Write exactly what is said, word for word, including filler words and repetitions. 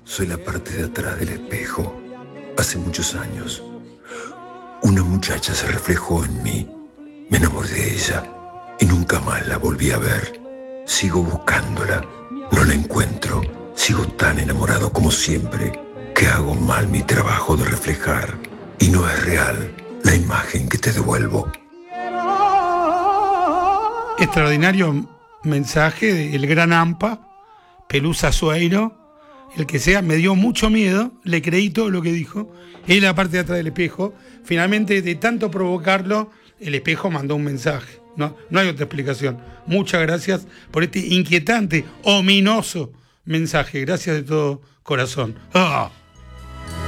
Soy la parte de atrás del espejo. Hace muchos años, una muchacha se reflejó en mí. Me enamoré de ella y nunca más la volví a ver. Sigo buscándola, no la encuentro. Sigo tan enamorado como siempre que hago mal mi trabajo de reflejar. Y no es real la imagen que te devuelvo. Extraordinario mensaje del gran Ampa, Pelusa Sueiro, el que sea, me dio mucho miedo, le creí todo lo que dijo, y la parte de atrás del espejo, finalmente de tanto provocarlo, el espejo mandó un mensaje, no, no hay otra explicación. Muchas gracias por este inquietante, ominoso mensaje, gracias de todo corazón. ¡Ah!